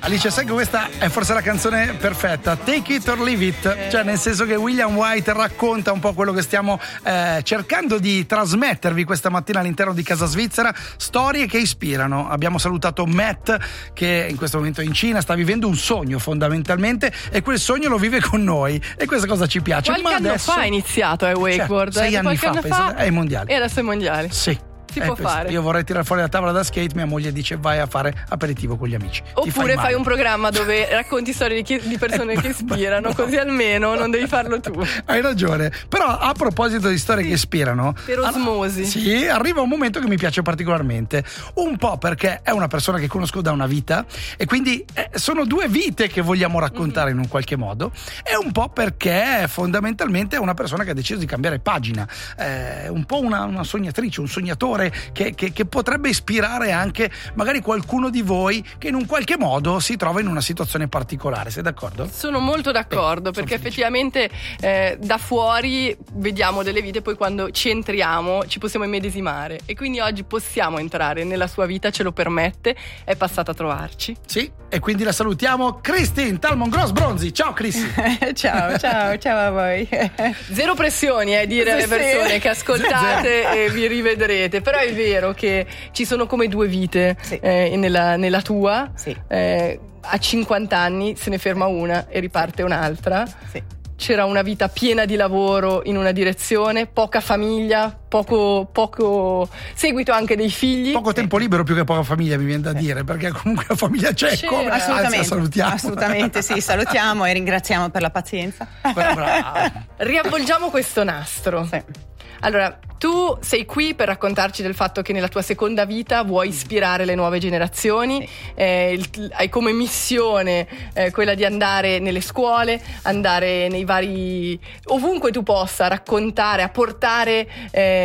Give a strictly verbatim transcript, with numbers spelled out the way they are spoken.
Alice, sai che questa è forse la canzone perfetta, Take It or Leave It, cioè nel senso che William White racconta un po' quello che stiamo eh, cercando di trasmettervi questa mattina all'interno di Casa Svizzera, storie che ispirano. Abbiamo salutato Matt che in questo momento è in Cina, sta vivendo un sogno fondamentalmente e quel sogno lo vive con noi e questa cosa ci piace. Qualche Ma anno adesso... fa è iniziato eh, wakeboard, cioè, sei eh, anni fa, anno penso, fa è ai mondiali e adesso è mondiali. Sì. Si Eh, può questo. fare. Io vorrei tirare fuori la tavola da skate, mia moglie dice vai a fare aperitivo con gli amici. Oppure fai, fai un programma dove racconti storie di, chi, di persone Eh, che ispirano, no. così almeno non devi farlo tu. Hai ragione. Però a proposito di storie sì. che ispirano, per osmosi. Ar- sì, arriva un momento che mi piace particolarmente. Un po' perché è una persona che conosco da una vita e quindi eh, sono due vite che vogliamo raccontare mm-hmm. in un qualche modo, e un po' perché fondamentalmente è una persona che ha deciso di cambiare pagina, è eh, un po' una, una sognatrice, un sognatore che, che, che potrebbe ispirare anche magari qualcuno di voi che in un qualche modo si trova in una situazione particolare. Sei d'accordo? Sono molto d'accordo, eh, perché effettivamente eh, da fuori vediamo delle vite, poi quando ci entriamo ci possiamo immedesimare e quindi oggi possiamo entrare nella sua vita, ce lo permette, è passata a trovarci. Sì, e quindi la salutiamo, Christine Talmon Gross Bronzi. Ciao Cristi. Ciao, ciao, ciao a voi. Zero pressioni eh, dire alle persone sì. che ascoltate e vi rivedrete, però è vero che ci sono come due vite sì. eh, nella, nella tua sì. eh, a cinquanta anni se ne ferma una e riparte un'altra sì. C'era una vita piena di lavoro in una direzione, poca famiglia, poco, poco seguito anche dei figli, poco tempo libero più che poca famiglia, mi viene da dire, perché comunque la famiglia c'è, c'è come assolutamente, anzi, salutiamo. assolutamente sì, salutiamo e ringraziamo per la pazienza. Riavvolgiamo questo nastro sì. Allora, tu sei qui per raccontarci del fatto che nella tua seconda vita vuoi ispirare le nuove generazioni, sì. eh, il, hai come missione eh, quella di andare nelle scuole, andare nei vari ovunque tu possa raccontare, apportare eh,